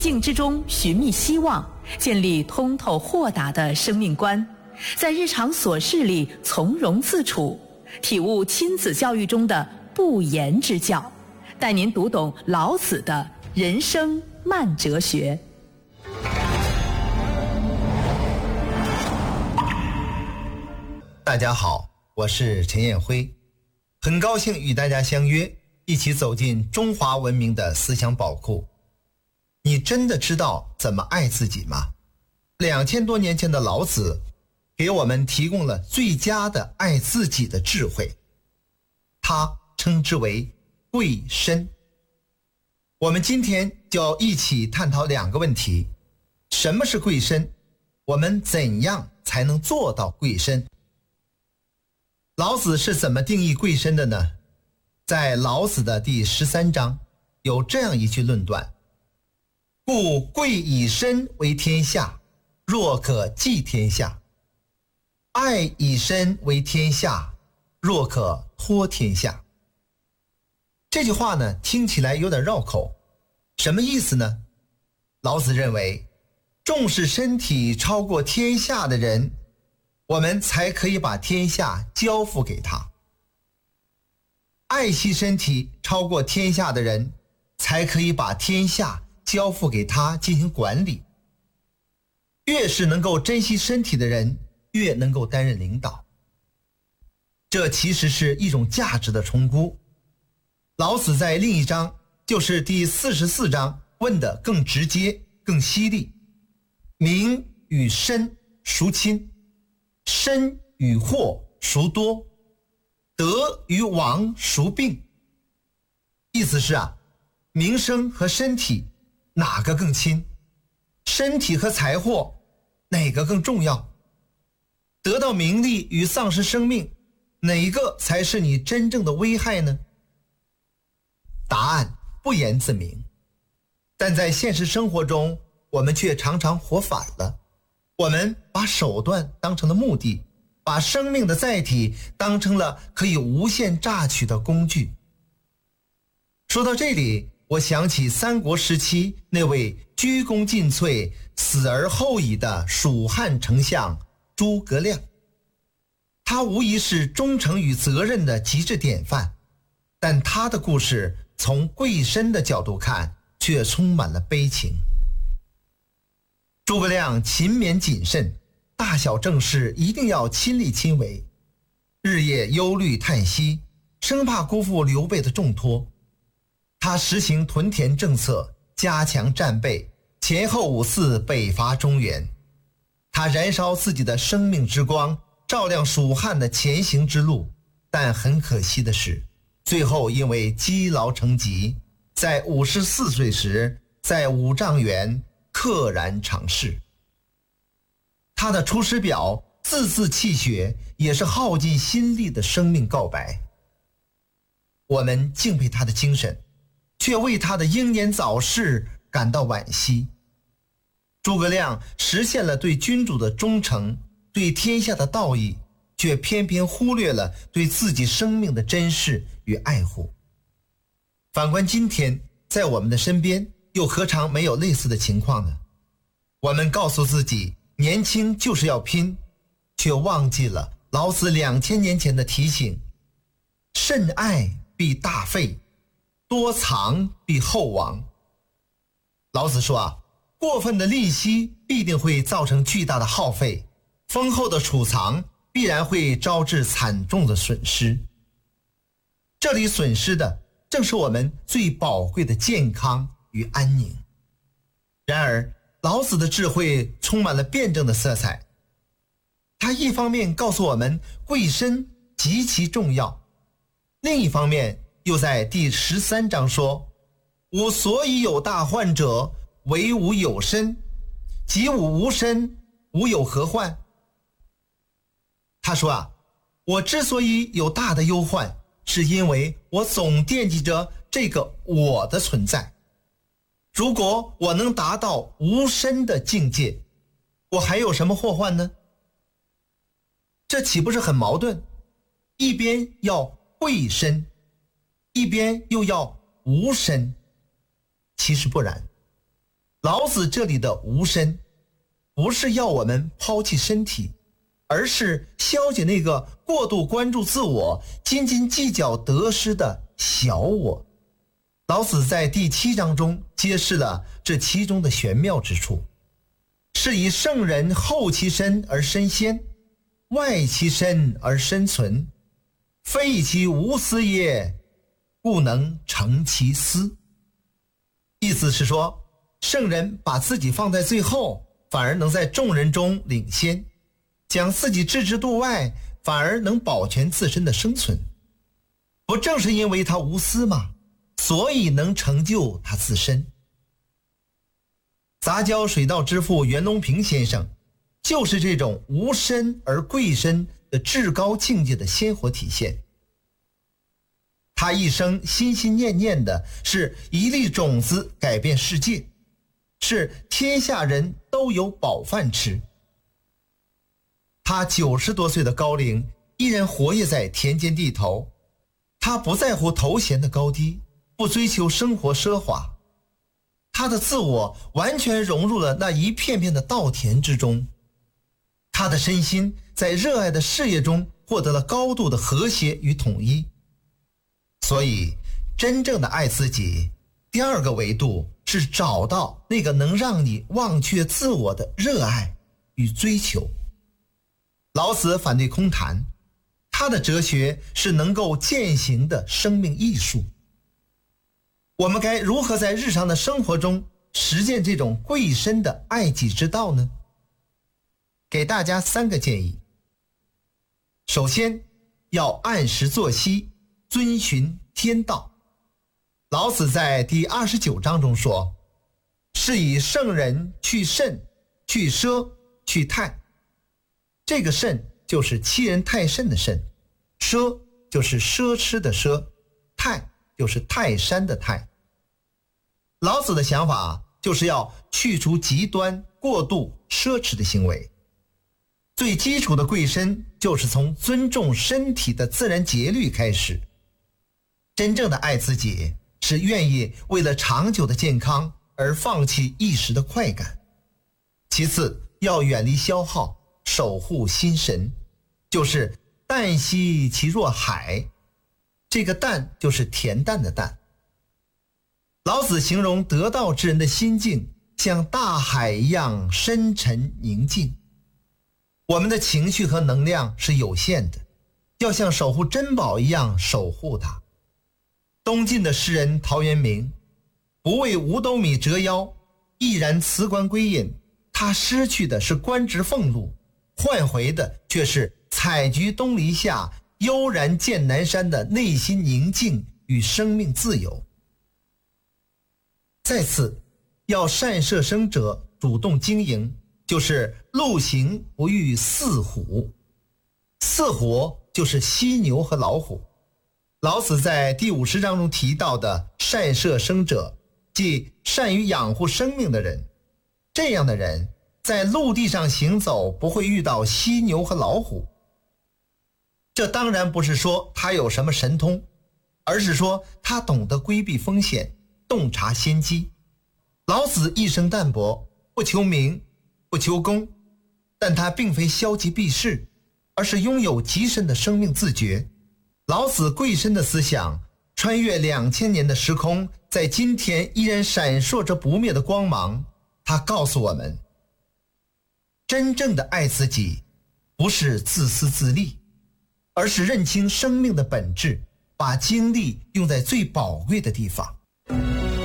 境之中寻觅希望，建立通透豁达的生命观，在日常琐事里从容自处，体悟亲子教育中的不言之教，带您读懂老子的人生慢哲学。 大家好，我是陈彦辉，很高兴与大家相约，一起走进中华文明的思想宝库。你真的知道怎么爱自己吗？2000多年前的老子给我们提供了最佳的爱自己的智慧，他称之为贵身。我们今天就要一起探讨两个问题：什么是贵身？我们怎样才能做到贵身？老子是怎么定义贵身的呢？在老子的第13章有这样一句论断：故贵以身为天下，若可寄天下；爱以身为天下，若可托天下。这句话呢，听起来有点绕口，什么意思呢？老子认为，重视身体超过天下的人，我们才可以把天下交付给他；爱惜身体超过天下的人，才可以把天下交付给他进行管理。越是能够珍惜身体的人，越能够担任领导。这其实是一种价值的重估。老子在另一章，就是第44章，问得更直接更犀利：名与身孰亲？身与祸孰多？德与亡孰病？意思是名声和身体哪个更亲？身体和财货哪个更重要？得到名利与丧失生命，哪一个才是你真正的危害呢？答案不言自明。但在现实生活中，我们却常常活反了。我们把手段当成了目的，把生命的载体当成了可以无限榨取的工具。说到这里，我想起三国时期那位鞠躬尽瘁、死而后已的蜀汉丞相诸葛亮，他无疑是忠诚与责任的极致典范，但他的故事从贵身的角度看，却充满了悲情。诸葛亮勤勉谨慎，大小政事一定要亲力亲为，日夜忧虑叹息，生怕辜负刘备的重托。他实行屯田政策，加强战备，前后5次北伐中原。他燃烧自己的生命之光，照亮蜀汉的前行之路。但很可惜的是，最后因为积劳成疾，在54岁时，在五丈原溘然长逝。他的《出师表》字字泣血，也是耗尽心力的生命告白。我们敬佩他的精神，却为他的英年早逝感到惋惜。诸葛亮实现了对君主的忠诚，对天下的道义，却偏偏忽略了对自己生命的珍视与爱护。反观今天，在我们的身边又何尝没有类似的情况呢？我们告诉自己年轻就是要拼，却忘记了老子2000年前的提醒：慎爱必大费，多藏必厚亡。老子说过分的吝惜必定会造成巨大的耗费，丰厚的储藏必然会招致惨重的损失。这里损失的正是我们最宝贵的健康与安宁。然而老子的智慧充满了辩证的色彩，他一方面告诉我们贵身极其重要，另一方面又在第13章说：吾所以有大患者，惟吾有身，及吾无身，吾有何患？他说我之所以有大的忧患，是因为我总惦记着这个我的存在。如果我能达到无身的境界，我还有什么祸患呢？这岂不是很矛盾？一边要贵身，一边又要无身。其实不然， 老子这里的无身，不是要我们抛弃身体，而是消解那个过度关注自我、斤斤计较得失的小我。老子在第7章中揭示了这其中的玄妙之处，是以圣人后其身而身先，外其身而身存，非以其无私也，故能成其私。意思是说，圣人把自己放在最后，反而能在众人中领先，将自己置之度外，反而能保全自身的生存。不正是因为他无私吗？所以能成就他自身。杂交水稻之父袁隆平先生就是这种无身而贵身的至高境界的鲜活体现。他一生心心念念的是一粒种子改变世界，是天下人都有饱饭吃。他90多岁的高龄依然活跃在田间地头，他不在乎头衔的高低，不追求生活奢华，他的自我完全融入了那一片片的稻田之中。他的身心在热爱的事业中获得了高度的和谐与统一。所以真正的爱自己，第2个维度是找到那个能让你忘却自我的热爱与追求。老子反对空谈，他的哲学是能够践行的生命艺术。我们该如何在日常的生活中实践这种贵身的爱己之道呢？给大家3个建议。首先，要按时作息，遵循天道。老子在第29章中说，是以圣人去慎，去奢，去泰。这个慎就是欺人太甚的慎，奢就是奢侈的奢，泰就是泰山的泰。老子的想法就是要去除极端过度奢侈的行为。最基础的贵身就是从尊重身体的自然节律开始。真正的爱自己是愿意为了长久的健康而放弃一时的快感。其次，要远离消耗，守护心神，就是淡兮其若海。这个淡就是恬淡的淡。老子形容得道之人的心境像大海一样深沉宁静。我们的情绪和能量是有限的，要像守护珍宝一样守护它。东晋的诗人陶渊明不为五斗米折腰，毅然辞官归隐。他失去的是官职俸禄，换回的却是采菊东篱下，悠然见南山的内心宁静与生命自由。再次，要善摄生者，主动经营，就是路行不遇四虎。四虎就是犀牛和老虎。老子在第50章中提到的善摄生者，即善于养护生命的人。这样的人在陆地上行走不会遇到犀牛和老虎。这当然不是说他有什么神通，而是说他懂得规避风险，洞察先机。老子一生淡泊，不求名，不求功，但他并非消极避世，而是拥有极深的生命自觉。老子贵身的思想穿越2000年的时空，在今天依然闪烁着不灭的光芒。他告诉我们，真正的爱自己不是自私自利，而是认清生命的本质，把精力用在最宝贵的地方。